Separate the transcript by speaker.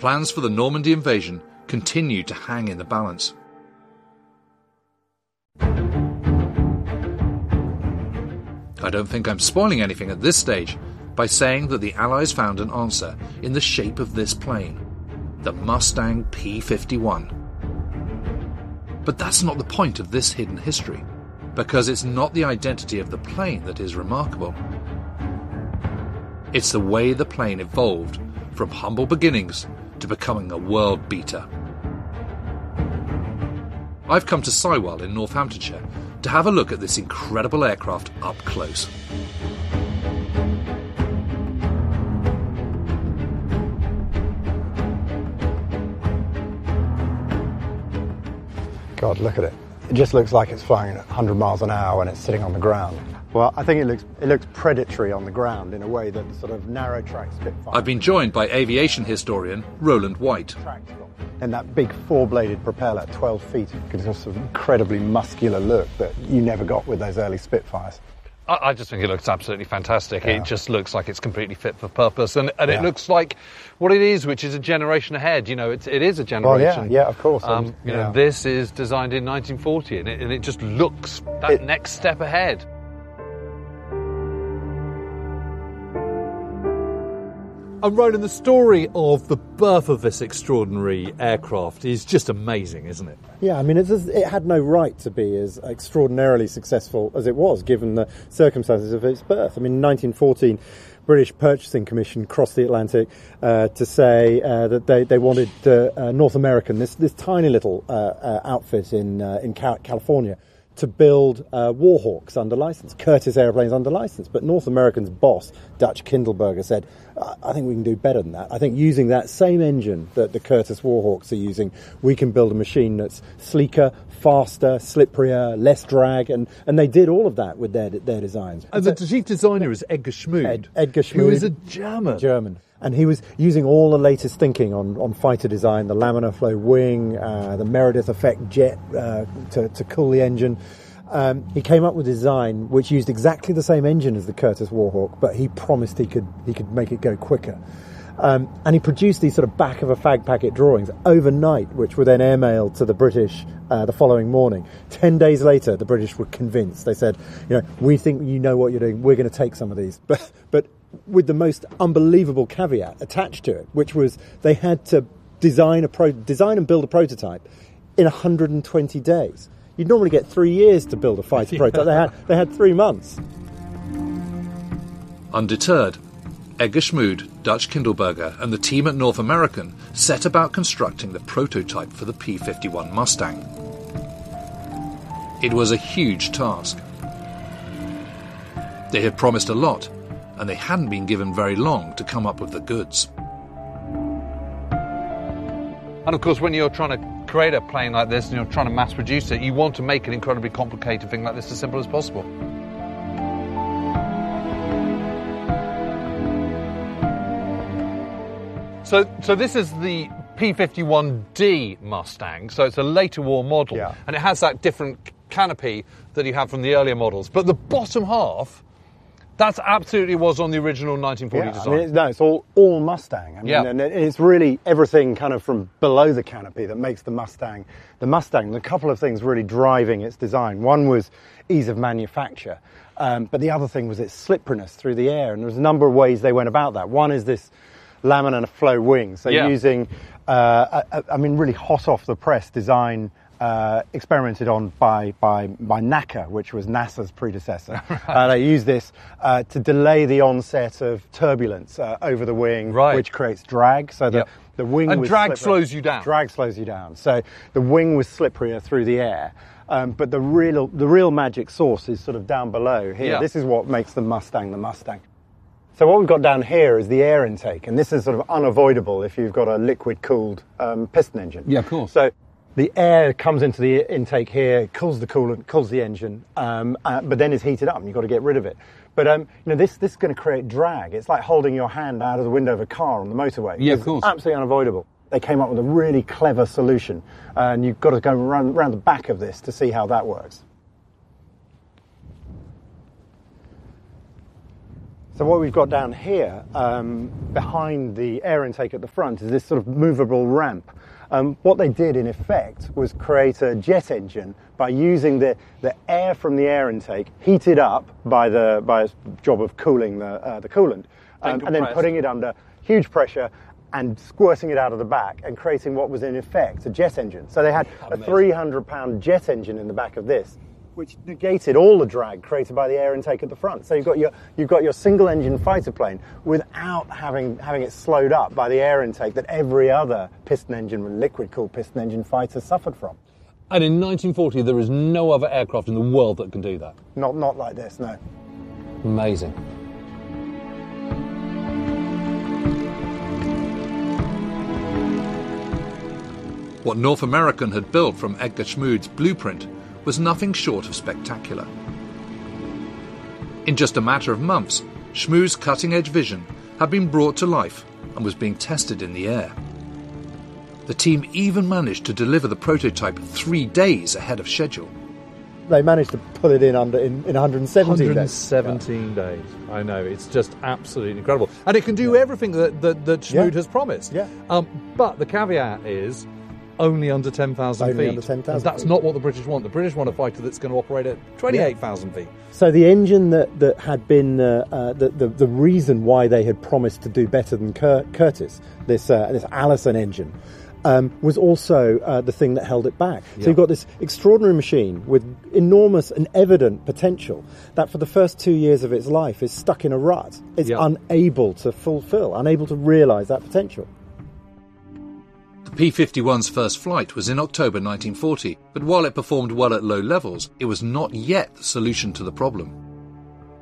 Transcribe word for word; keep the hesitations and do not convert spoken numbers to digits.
Speaker 1: plans for the Normandy invasion continued to hang in the balance. I don't think I'm spoiling anything at this stage by saying that the Allies found an answer in the shape of this plane, the Mustang P fifty-one. But that's not the point of this hidden history, because it's not the identity of the plane that is remarkable. It's the way the plane evolved from humble beginnings to becoming a world beater. I've come to Sywell in Northamptonshire to have a look at this incredible aircraft up close.
Speaker 2: God, look at it. It just looks like it's flying at one hundred miles an hour when it's sitting on the ground. Well, I think it looks it looks predatory on the ground in a way that sort of narrow track Spitfire.
Speaker 1: I've been joined by aviation historian Roland White.
Speaker 2: And that big four-bladed propeller, twelve feet, gives us an incredibly muscular look that you never got with those early Spitfires.
Speaker 3: I, I just think it looks absolutely fantastic.
Speaker 2: Yeah.
Speaker 3: It just looks like it's completely fit for purpose, and, and
Speaker 2: Yeah.
Speaker 3: it looks like what it is, which is a generation ahead. You know, it's, it is a generation.
Speaker 2: Well, yeah, yeah, of course.
Speaker 3: Um,
Speaker 2: And,
Speaker 3: you
Speaker 2: yeah.
Speaker 3: know, this is designed in nineteen forty, and it, and it just looks that
Speaker 2: It-
Speaker 3: next step ahead.
Speaker 4: And Roland, the story of the birth of this extraordinary aircraft is just amazing, isn't it?
Speaker 2: Yeah, I mean, it's, it had no right to be as extraordinarily successful as it was, given the circumstances of its birth. I mean, in nineteen fourteen, British Purchasing Commission crossed the Atlantic uh, to say uh, that they, they wanted uh, uh, North American, this this tiny little uh, uh, outfit in uh, in California, to build uh, Warhawks under license, Curtiss airplanes under license. But North American's boss, Dutch Kindleberger, said, I think we can do better than that. I think using that same engine that the Curtiss Warhawks are using, we can build a machine that's sleeker, faster, slipperier, less drag, and, and they did all of that with their their designs.
Speaker 4: And the chief designer is Edgar Schmood,
Speaker 2: Ed, Edgar Schmood,
Speaker 4: who is a German.
Speaker 2: German. And he was using all the latest thinking on, on fighter design, the laminar flow wing, uh, the Meredith effect jet uh, to, to cool the engine. Um, he came up with a design which used exactly the same engine as the Curtiss Warhawk, but he promised he could he could make it go quicker. Um, and he produced these sort of back of a fag packet drawings overnight, which were then airmailed to the British uh, the following morning. Ten days later, the British were convinced. They said, you know, we think you know what you're doing. We're going to take some of these. But but with the most unbelievable caveat attached to it, which was they had to design a pro- design and build a prototype in one hundred twenty days. You'd normally get three years to build a fighter prototype. They had they had three months.
Speaker 1: Undeterred, Edgar Schmood, Dutch Kindleberger and the team at North American set about constructing the prototype for the P fifty-one Mustang. It was a huge task. They had promised a lot, and they hadn't been given very long to come up with the goods.
Speaker 3: And of course, when you're trying to create a plane like this and you're trying to mass produce it, you want to make an incredibly complicated thing like this as simple as possible. So, so this is the P fifty-one D Mustang, so it's a later war model,
Speaker 2: Yeah.
Speaker 3: and it has that different canopy that you have from the earlier models. But the bottom half, that's absolutely was on the original nineteen forty
Speaker 2: Yeah,
Speaker 3: design.
Speaker 2: I mean, it's, no, it's all, all Mustang. I mean,
Speaker 3: Yeah.
Speaker 2: and it- it's really everything kind of from below the canopy that makes the Mustang the Mustang. And a couple of things really driving its design. One was ease of manufacture, um, but the other thing was its slipperiness through the air. And there was a number of ways they went about that. One is this laminar flow wing. So
Speaker 3: Yeah.
Speaker 2: using, uh, a, a, I mean, really hot off the press design. Uh, experimented on by, by, by NACA, which was NASA's predecessor. uh, they use this uh, to delay the onset of turbulence uh, over the wing,
Speaker 3: Right.
Speaker 2: which creates drag. So the,
Speaker 3: Yep.
Speaker 2: the wing
Speaker 3: And
Speaker 2: was
Speaker 3: drag
Speaker 2: slipperier.
Speaker 3: slows you down.
Speaker 2: Drag slows you down. So the wing was slipperier through the air. Um, but the real, the real magic source is sort of down below here.
Speaker 3: Yeah.
Speaker 2: This is what makes the Mustang the Mustang. So what we've got down here is the air intake, and this is sort of unavoidable if you've got a liquid-cooled um, piston engine.
Speaker 3: Yeah, of course.
Speaker 2: So the air comes into the intake here, cools the coolant, cools the engine, um, uh, but then is heated up, and you've got to get rid of it. But um, you know, this this is going to create drag. It's like holding your hand out of the window of a car on the motorway.
Speaker 3: Yeah, of
Speaker 2: It's
Speaker 3: course.
Speaker 2: absolutely unavoidable. They came up with a really clever solution, uh, and you've got to go around, around the back of this to see how that works. So what we've got down here, um, behind the air intake at the front, is this sort of movable ramp. Um, what they did, in effect, was create a jet engine by using the, the air from the air intake, heated up by the by a job of cooling the uh, the coolant, um, and then putting it under huge pressure and squirting it out of the back and creating what was in effect a jet engine. So they had Amazing. a three hundred pound jet engine in the back of this, which negated all the drag created by the air intake at the front. So you've got your you've got your single engine fighter plane without having having it slowed up by the air intake that every other piston engine, liquid cooled piston engine fighter suffered from.
Speaker 3: And in nineteen forty, there is no other aircraft in the world that can do that.
Speaker 2: Not not like this, no.
Speaker 3: Amazing.
Speaker 1: What North American had built from Edgar Schmood's blueprint was nothing short of spectacular. In just a matter of months, Schmood's cutting-edge vision had been brought to life and was being tested in the air. The team even managed to deliver the prototype three days ahead of schedule.
Speaker 2: They managed to pull it in under in, in one hundred seventeen,
Speaker 3: one hundred seventeen days. days. I know, it's just absolutely incredible. And it can do yeah. everything that, that, that Schmood yeah. has promised.
Speaker 2: Yeah.
Speaker 3: Um, but the caveat is only under ten thousand feet.
Speaker 2: Only under ten thousand.
Speaker 3: That's not what the British want. The British want a fighter that's going to operate at twenty-eight thousand yeah. feet.
Speaker 2: So the engine that, that had been uh, uh, the, the the reason why they had promised to do better than Cur- Curtiss, this uh, this Allison engine, um, was also uh, the thing that held it back.
Speaker 3: Yeah.
Speaker 2: So you've got this extraordinary machine with enormous and evident potential that for the first two years of its life is stuck in a rut. It's
Speaker 3: yeah.
Speaker 2: unable to fulfil, unable to realise that potential.
Speaker 1: The P fifty-one's first flight was in October nineteen forty, but while it performed well at low levels, it was not yet the solution to the problem.